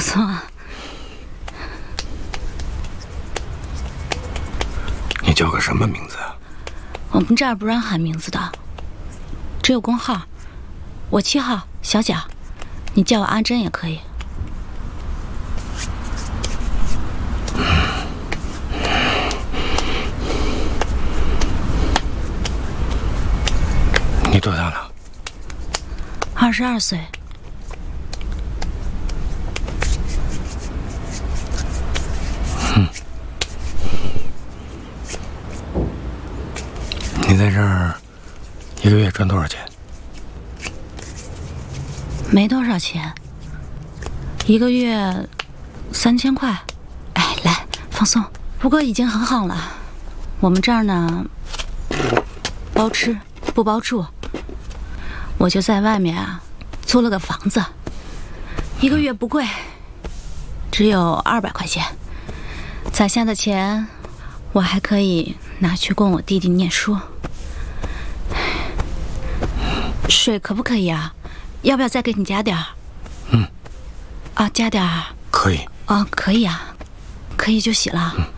松啊， 你叫个什么名字啊？ 我们这儿不让喊名字的，只有工号。我7号小贾，你叫我阿珍也可以。 你多大了 22岁。 你在这儿一个月赚多少钱？ 没多少钱，一个月3000块。哎，来放松。不过已经很好了。我们这儿呢，包吃不包住。我就在外面啊租了个房子，一个月不贵，只有200块钱。攒下的钱，我还可以拿去供我弟弟念书。水可不可以啊？要不要再给你加点儿？啊，加点儿。 可以。 啊，可以啊，可以就洗了。